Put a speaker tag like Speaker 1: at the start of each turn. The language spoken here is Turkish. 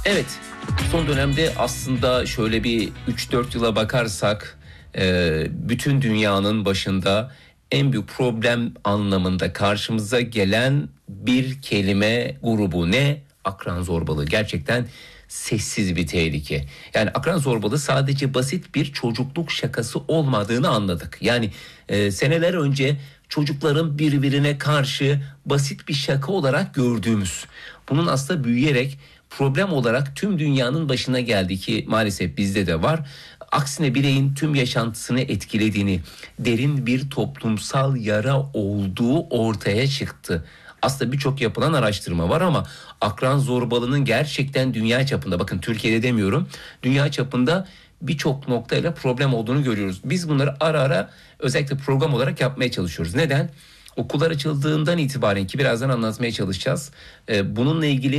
Speaker 1: Evet, son dönemde aslında şöyle bir 3-4 yıla bakarsak bütün dünyanın başında en büyük problem anlamında karşımıza gelen bir kelime grubu ne? Akran zorbalığı. Gerçekten sessiz bir tehlike. Yani akran zorbalığı sadece basit bir çocukluk şakası olmadığını anladık. Yani seneler önce çocukların birbirine karşı basit bir şaka olarak gördüğümüz, bunun aslında büyüyerek problem olarak tüm dünyanın başına geldi ki maalesef bizde de var. Aksine bireyin tüm yaşantısını etkilediğini, derin bir toplumsal yara olduğu ortaya çıktı. Aslında birçok yapılan araştırma var ama akran zorbalığının gerçekten dünya çapında, bakın Türkiye'de demiyorum, dünya çapında birçok noktayla problem olduğunu görüyoruz. Biz bunları ara ara özellikle program olarak yapmaya çalışıyoruz. Neden? Okullar açıldığından itibaren, ki birazdan anlatmaya çalışacağız, bununla ilgili